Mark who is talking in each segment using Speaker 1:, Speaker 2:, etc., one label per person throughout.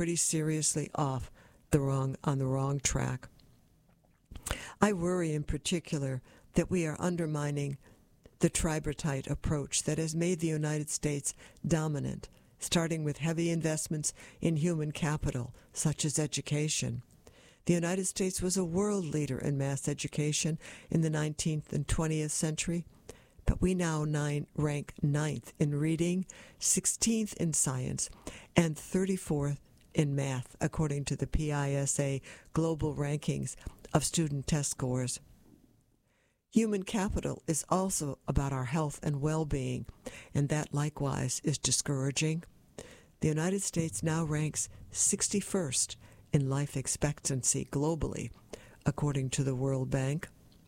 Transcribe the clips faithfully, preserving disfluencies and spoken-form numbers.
Speaker 1: pretty seriously off the wrong on the wrong track. I worry in particular that we are undermining the tripartite approach that has made the United States dominant, starting with heavy investments in human capital, such as education. The United States was a world leader in mass education in the nineteenth and twentieth century, but we now nine, rank ninth in reading, sixteenth in science, and thirty-fourth in math, according to the P I S A global rankings of student test scores. Human capital is also about our health and well-being, and that likewise is discouraging. The United States now ranks sixty-first in life expectancy globally, according to the World Bank.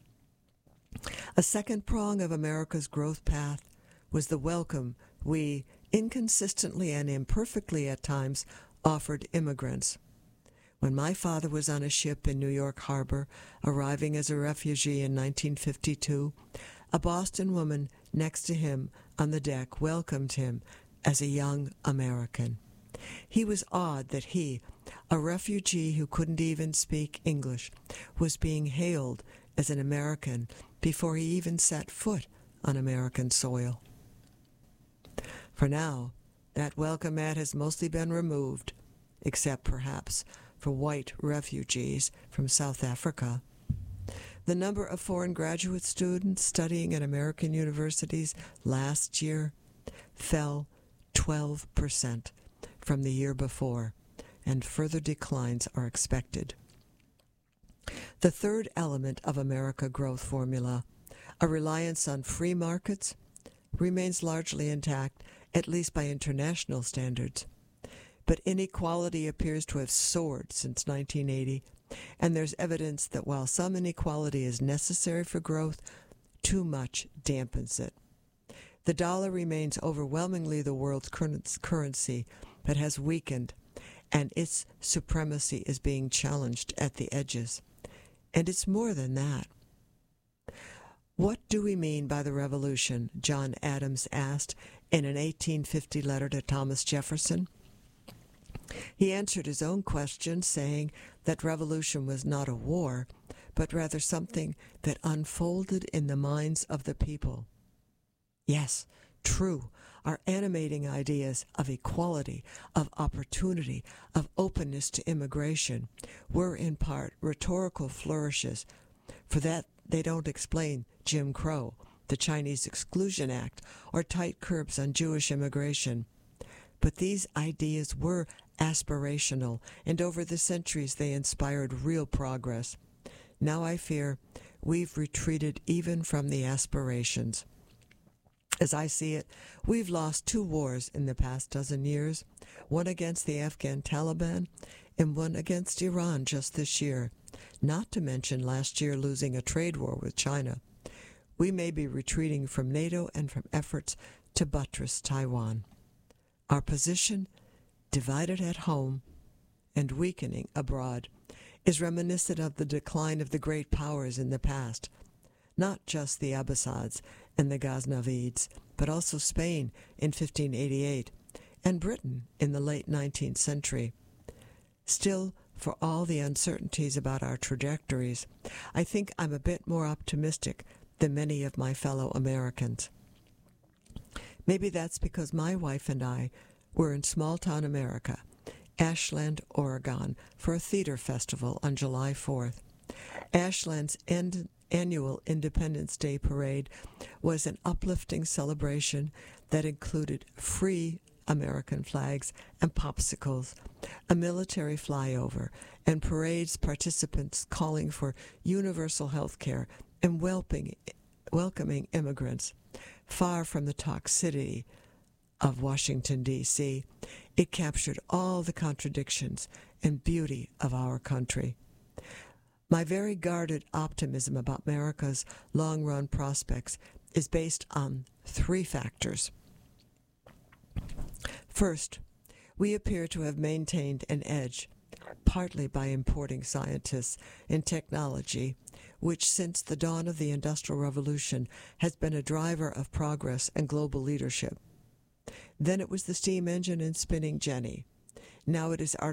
Speaker 1: A second prong of America's growth path was the welcome we, inconsistently and imperfectly at times, offered immigrants. When my father was on a ship in New York Harbor, arriving as a refugee in nineteen fifty-two, a Boston woman next to him on the deck welcomed him as a young American. He was awed that he, a refugee who couldn't even speak English, was being hailed as an American before he even set foot on American soil. For now, that welcome mat has mostly been removed, except perhaps for white refugees from South Africa. The number of foreign graduate students studying at American universities last year fell twelve percent from the year before, and further declines are expected. The third element of America growth formula, a reliance on free markets, remains largely intact, at least by international standards. But inequality appears to have soared since nineteen eighty, and there's evidence that while some inequality is necessary for growth, too much dampens it. The dollar remains overwhelmingly the world's currency, but has weakened, and its supremacy is being challenged at the edges. And it's more than that. What do we mean by the revolution? John Adams asked in an eighteen fifty letter to Thomas Jefferson. He answered his own question, saying that revolution was not a war, but rather something that unfolded in the minds of the people. Yes, true, our animating ideas of equality, of opportunity, of openness to immigration were in part rhetorical flourishes. For that, they don't explain Jim Crow, the Chinese Exclusion Act, or tight curbs on Jewish immigration. But these ideas were aspirational, and over the centuries they inspired real progress. Now I fear we've retreated even from the aspirations. As I see it, we've lost two wars in the past dozen years, one against the Afghan Taliban and one against Iran just this year, not to mention last year losing a trade war with China. We may be retreating from NATO and from efforts to buttress Taiwan. Our position, divided at home and weakening abroad, is reminiscent of the decline of the great powers in the past, not just the Abbasids and the Ghaznavids, but also Spain in fifteen eighty-eight and Britain in the late nineteenth century. Still, for all the uncertainties about our trajectories, I think I'm a bit more optimistic than many of my fellow Americans. Maybe that's because my wife and I were in small-town America, Ashland, Oregon, for a theater festival on July fourth. Ashland's end, annual Independence Day parade was an uplifting celebration that included free American flags and popsicles, a military flyover, and parades participants calling for universal health care and welcoming, welcoming immigrants. Far from the toxicity of Washington, D C, it captured all the contradictions and beauty of our country. My very guarded optimism about America's long-run prospects is based on three factors. First, we appear to have maintained an edge, partly by importing scientists and technology, which since the dawn of the Industrial Revolution has been a driver of progress and global leadership. Then it was the steam engine and spinning jenny. Now it is